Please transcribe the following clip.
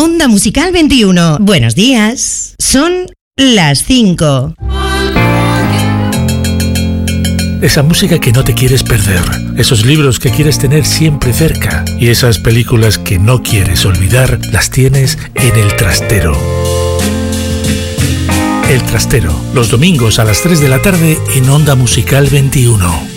Onda Musical 21. Buenos días. Son las 5. Esa música que no te quieres perder, esos libros que quieres tener siempre cerca y esas películas que no quieres olvidar, las tienes en El Trastero. El Trastero, los domingos a las 3 de la tarde en Onda Musical 21.